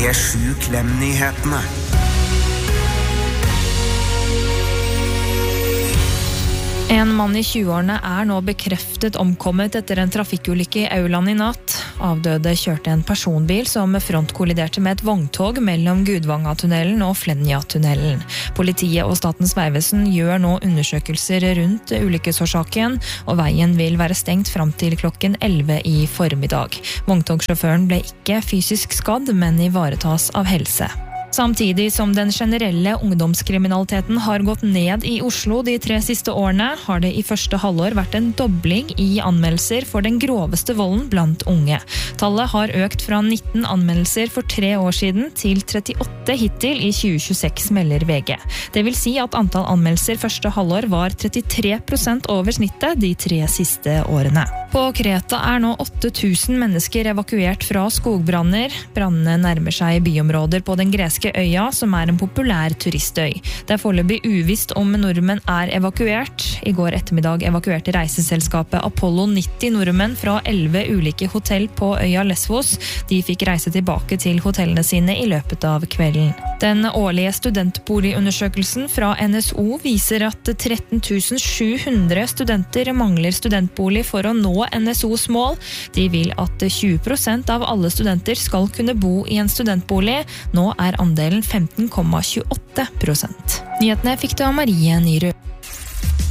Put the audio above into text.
P7 Klem-nyhetene. En mann i 20-årene nå bekreftet omkommet etter en trafikkulykke i Aurland i natt. Avdøde kjørte en personbil som frontkolliderte med et vogntog mellom Gudvangatunnelen og Flenja-tunnelen. Politiet og Statens vegvesen gjør nå undersøkelser rundt ulykkesårsaken, og veien vil være stengt fram til klokken 11 i formiddag. Vogntogsjåføren ble ikke fysisk skadd, men ivaretas av helse. Samtidig som den generelle ungdomskriminaliteten har gått ned i Oslo de 3 siste årene, har det i første halvår vært en dobling i anmeldelser for den groveste volden blant unge. Tallet har økt fra 19 anmeldelser for 3 år siden til 38 hittil i 2026, melder VG. Det vil si at antall anmeldelser første halvår var 33% over snittet de 3 siste årene. På Kreta nå 8000 mennesker evakuert fra skogbranner. Brannene nærmer seg byområder på den greske øya, som en populær turistøy. Det foreløpig uvisst om nordmenn evakuert. I går ettermiddag evakuerte reiseselskapet Apollo 90 nordmenn fra 11 ulike hotell på øya Lesvos. De fikk reise tilbake til hotellene sine i løpet av kvelden. Den årlige studentboligundersøkelsen fra NSO viser at 13 700 studenter mangler studentbolig for å nå NSOs mål. De vil at 20% av alle studenter skal kunne bo i en studentbolig. Nå andelen 15,28%. Nyhetene fikk du av Marie Nyrud.